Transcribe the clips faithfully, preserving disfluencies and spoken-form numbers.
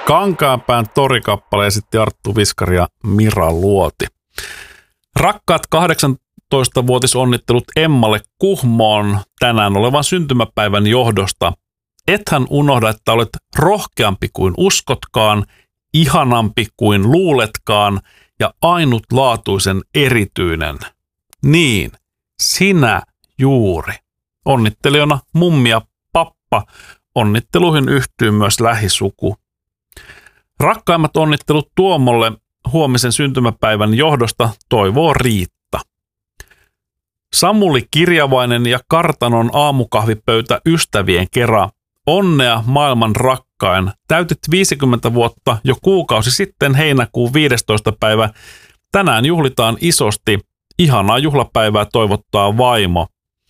Kankaanpään torikappale esitti Arttu Viskari ja Mira Luoti. Rakkaat kahdeksantoistavuotisonnittelut Emmalle Kuhmoon tänään olevan syntymäpäivän johdosta. Ethän unohda, että olet rohkeampi kuin uskotkaan, ihanampi kuin luuletkaan ja ainutlaatuisen erityinen. Niin, sinä juuri. Onnittelijana mummi ja pappa. Onnitteluihin yhtyy myös lähisuku. Rakkaimmat onnittelut Tuomolle huomisen syntymäpäivän johdosta toivoo Riitta. Samuli Kirjavainen ja Kartanon aamukahvipöytä ystävien kera. Onnea maailman rakkain. Täytit viisikymmentä vuotta jo kuukausi sitten heinäkuun viidestoista päivä. Tänään juhlitaan isosti. Ihanaa juhlapäivää toivottaa vaimo.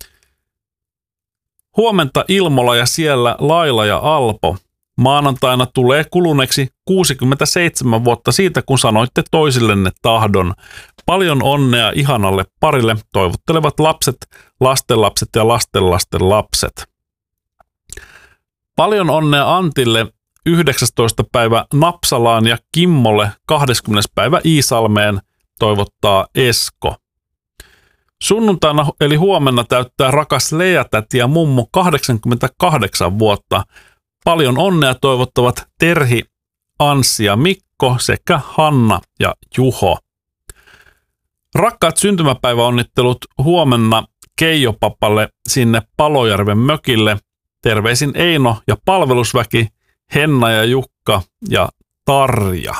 Huomenta Ilmola ja siellä Laila ja Alpo. Maanantaina tulee kuluneeksi kuusikymmentäseitsemän vuotta siitä, kun sanoitte toisillenne tahdon. Paljon onnea ihanalle parille toivottelevat lapset, lastenlapset ja lastenlasten lapset. Paljon onnea Antille yhdeksästoista päivä Napsalaan ja Kimmolle kahdeskymmenes päivä Iisalmeen toivottaa Esko. Sunnuntaina eli huomenna täyttää rakas Lea-täti ja mummu kahdeksankymmentäkahdeksan vuotta. Paljon onnea toivottavat Terhi, Anssi ja Mikko sekä Hanna ja Juho. Rakkaat syntymäpäiväonnittelut huomenna Keijopapalle sinne Palojärven mökille. Terveisin Eino ja palvelusväki, Henna ja Jukka ja Tarja.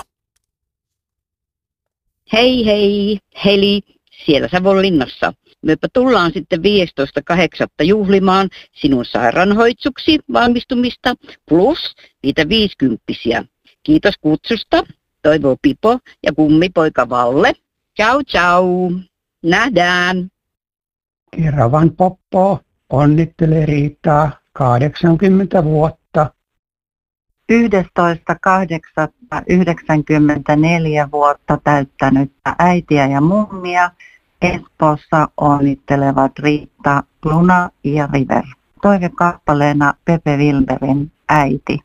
Hei hei, Heli, siellä Savonlinnassa. Mepä tullaan sitten viidestoista kahdeksatta juhlimaan sinun sairaanhoitsuksi valmistumista plus niitä viisikymppisiä. Kiitos kutsusta, toivoo Pipo ja kummipoika Valle. Ciao ciao, nähdään. Keravan Poppo onnittelee Riittaa kahdeksankymmentä vuotta. yhdestoista kahdeksatta yhdeksänkymmentäneljä vuotta täyttänyttä äitiä ja mummia Espoossa onnittelevat Riitta, Luna ja River. Toivekappaleena Pepe Wilberin äiti.